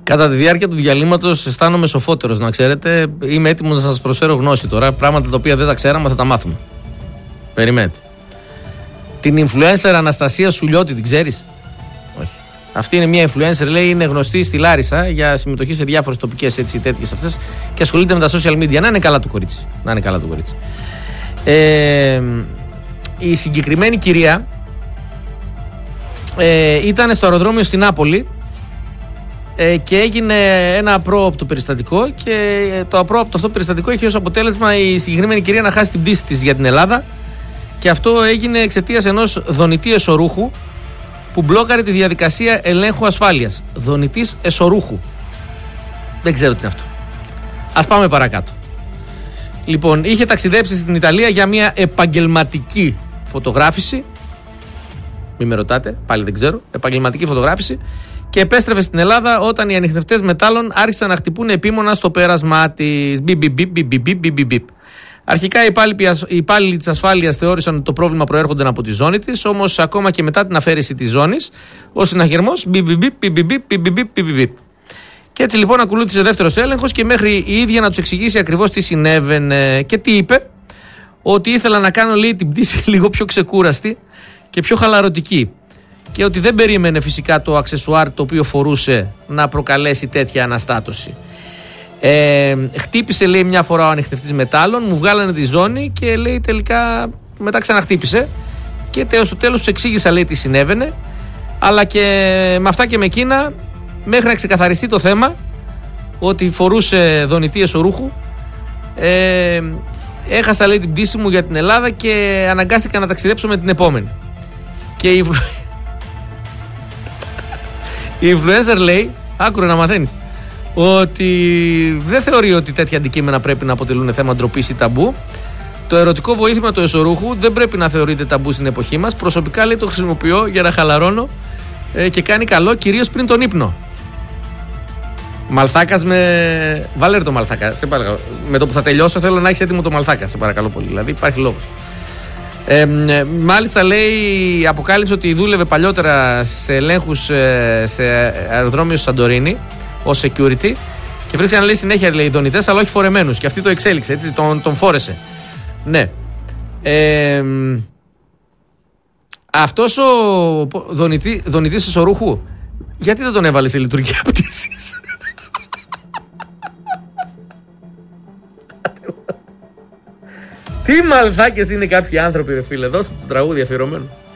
Κατά τη διάρκεια του διαλύματος αισθάνομαι σοφότερος, να ξέρετε. Είμαι έτοιμος να σας προσφέρω γνώση τώρα. Πράγματα τα οποία δεν τα ξέραμε, θα τα μάθουμε. Περιμένετε. Την influencer Αναστασία Σουλιώτη, την ξέρεις? Όχι. Αυτή είναι μια influencer, λέει, είναι γνωστή στη Λάρισα για συμμετοχή σε διάφορες τοπικές τέτοιες αυτές και ασχολείται με τα social media. Να είναι καλά το κορίτσι. Η συγκεκριμένη κυρία ήταν στο αεροδρόμιο στην Νάπολη και έγινε ένα απρόοπτο περιστατικό και το απρόοπτο αυτό περιστατικό έχει ως αποτέλεσμα η συγκεκριμένη κυρία να χάσει την πτήση της για την Ελλάδα και αυτό έγινε εξαιτίας ενός δονητή εσωρούχου που μπλόκαρε τη διαδικασία ελέγχου ασφάλειας. Δονητής εσωρούχου. Δεν ξέρω τι είναι αυτό. Ας πάμε παρακάτω. Λοιπόν, είχε ταξιδέψει στην Ιταλία για μια επαγγελματική φωτογράφηση. Μην με ρωτάτε, πάλι δεν ξέρω. Επαγγελματική φωτογράφηση. Και επέστρεφε στην Ελλάδα όταν οι ανιχνευτές μετάλλων άρχισαν να χτυπούν επίμονα στο πέρασμά της. Μπιπ. Αρχικά οι υπάλληλοι της ασφάλειας θεώρησαν ότι το πρόβλημα προέρχονταν από τη ζώνη της, όμως ακόμα και μετά την αφαίρεση της ζώνης, ο συναγερμός μπιπ. Και έτσι λοιπόν ακολούθησε δεύτερος έλεγχος και μέχρι η ίδια να τους εξηγήσει ακριβώς τι συνέβαινε. Και τι είπε? Ότι ήθελα να κάνω, λέει, την πτήση λίγο πιο ξεκούραστη και πιο χαλαρωτική. Και ότι δεν περίμενε φυσικά το αξεσουάρ το οποίο φορούσε να προκαλέσει τέτοια αναστάτωση. Χτύπησε, λέει, μια φορά ο ανιχνευτής μετάλλων, μου βγάλανε τη ζώνη και, λέει, τελικά μετά ξαναχτύπησε. Και στο τέλος τους εξήγησα, λέει, τι συνέβαινε. Αλλά και με αυτά και με εκείνα, μέχρι να ξεκαθαριστεί το θέμα ότι φορούσε δονητή εσωρούχου, έχασα, λέει, την πτήση μου για την Ελλάδα και αναγκάστηκα να ταξιδέψω με την επόμενη. Και η influencer, λέει, άκουρε να μαθαίνεις, ότι δεν θεωρεί ότι τέτοια αντικείμενα πρέπει να αποτελούν θέμα ντροπής ή ταμπού. Το ερωτικό βοήθημα του εσωρούχου δεν πρέπει να θεωρείται ταμπού στην εποχή μας. Προσωπικά, λέει, το χρησιμοποιώ για να χαλαρώνω και κάνει καλό, κυρίως πριν τον ύπνο. Μαλθάκας με. Βάλε το μαλθάκα. Σε παρακαλώ. Με το που θα τελειώσω θέλω να έχεις έτοιμο το μαλθάκα. Σε παρακαλώ πολύ. Δηλαδή υπάρχει λόγος. Μάλιστα, λέει, αποκάλυψε ότι δούλευε παλιότερα σε ελέγχους σε αεροδρόμιο στο Σαντορίνι ως security και βρίσκανε, λέει, συνέχεια, λέει, δονητές, αλλά όχι φορεμένους. Και αυτή το εξέλιξε, έτσι, τον φόρεσε. Ναι. Αυτός ο δονητής εσωρούχου, γιατί δεν τον έβαλε σε λειτουργία πτήσης? Τι μαλθάκες είναι κάποιοι άνθρωποι, ρε φίλε. Δώστε το τραγούδι αφιερωμένο.